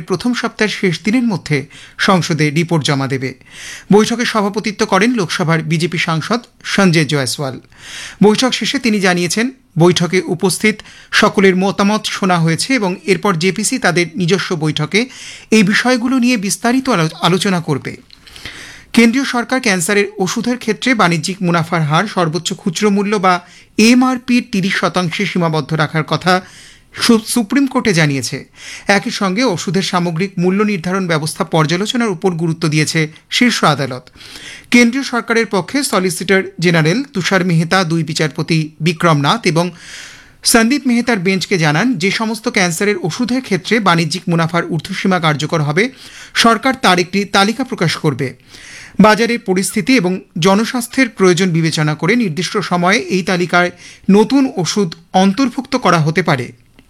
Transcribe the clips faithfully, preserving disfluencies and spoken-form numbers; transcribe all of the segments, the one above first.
প্রথম সপ্তাহের শেষ দিনের মধ্যে সংসদে রিপোর্ট জমা দেবে। বৈঠকে সভাপতিত্ব করেন লোকসভার বিজেপি সাংসদ সঞ্জয় জয়সওয়াল। বৈঠক শেষে তিনি জানিয়েছেন, বৈঠকে উপস্থিত সকলের মতামত শোনা হয়েছে এবং এরপর জেপিসি তাদের নিজস্ব বৈঠকে এই বিষয়গুলো নিয়ে বিস্তারিত আলোচনা করবে। কেন্দ্রীয় সরকার ক্যান্সারের ওষুধের ক্ষেত্রে বাণিজ্যিক মুনাফার হার সর্বোচ্চ খুচরো মূল্য বা এমআরপির তিরিশ শতাংশে সীমাবদ্ধ রাখার কথা সুপ্রিম কোর্টে জানিয়েছে। একই সঙ্গে ওষুধের সামগ্রিক মূল্য নির্ধারণ ব্যবস্থা পর্যালোচনার উপর গুরুত্ব দিয়েছে শীর্ষ আদালত। কেন্দ্রীয় সরকারের পক্ষে সলিসিটর জেনারেল তুষার মেহতা, দুই বিচারপতি বিক্রম নাথ এবং সন্দীপ মেহতার বেঞ্চকে জানান, যে সমস্ত ক্যান্সারের ওষুধের ক্ষেত্রে বাণিজ্যিক মুনাফার ঊর্ধ্বসীমা কার্যকর হবে, সরকার তার একটি তালিকা প্রকাশ করবে। বাজারের পরিস্থিতি এবং জনস্বাস্থ্যের প্রয়োজন বিবেচনা করে নির্দিষ্ট সময়ে এই তালিকায় নতুন ওষুধ অন্তর্ভুক্ত করা হতে পারে।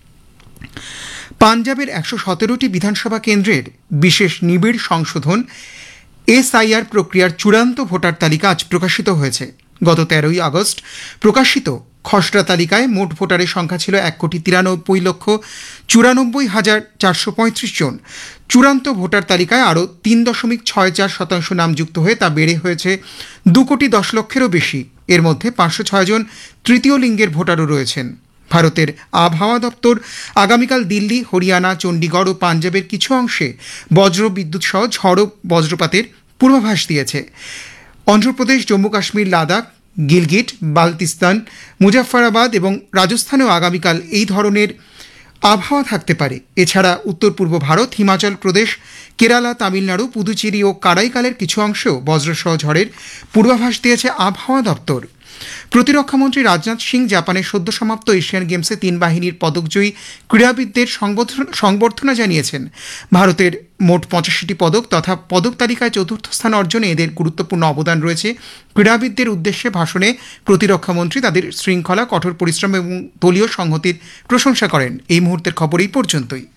পাঞ্জাবের একশো সতেরোটি বিধানসভা কেন্দ্রের বিশেষ নিবিড় সংশোধন এসআইআর প্রক্রিয়ার চূড়ান্ত ভোটার তালিকা আজ প্রকাশিত হয়েছে। গত তেরোই আগস্ট প্রকাশিত খসড়া তালিকায় মোট ভোটারের সংখ্যা ছিল এক কোটি তিরানব্বই লক্ষ চুরানব্বই হাজার চারশো পঁয়ত্রিশ জন। চূড়ান্ত ভোটার তালিকায় আরও তিন দশমিক ছয় চার শতাংশ নাম যুক্ত হয়ে তা বেড়ে হয়েছে দু কোটি দশ লক্ষেরও বেশি। এর মধ্যে পাঁচশো ছয় জন তৃতীয় লিঙ্গের ভোটারও রয়েছেন। ভারতের আবহাওয়া দপ্তর আগামীকাল দিল্লি, হরিয়ানা, চণ্ডীগড় ও পাঞ্জাবের কিছু অংশে বজ্র বিদ্যুৎ সহ ঝড় ও বজ্রপাতের পূর্বাভাস দিয়েছে। অন্ধ্রপ্রদেশ, জম্মু কাশ্মীর, লাদাখ, গিলগিট, বালতিস্তান, মুজাফফরাবাদ এবং রাজস্থানেও আগামীকাল এই ধরনের আবহাওয়া থাকতে পারে। এছাড়া উত্তর পূর্ব ভারত, হিমাচল প্রদেশ, কেরালা, তামিলনাড়ু, পুদুচেরি ও কারাইকালের কিছু অংশেও বজ্রসহ ঝড়ের পূর্বাভাস দিয়েছে আবহাওয়া দপ্তর। প্রতিরক্ষামন্ত্রী রাজনাথ সিং জাপানের সদ্য সমাপ্ত এশিয়ান গেমসে তিন বাহিনীর পদকজয়ী ক্রীড়াবিদদের সংবর্ধনা জানিয়েছেন। ভারতের মোট পঁচাশিটি পদক তথা পদক তালিকায় চতুর্থ স্থান অর্জনে এদের গুরুত্বপূর্ণ অবদান রয়েছে। ক্রীড়াবিদদের উদ্দেশ্যে ভাষণে প্রতিরক্ষামন্ত্রী তাদের শৃঙ্খলা, কঠোর পরিশ্রম এবং দলীয় সংহতির প্রশংসা করেন। এই মুহূর্তের খবর এই পর্যন্তই।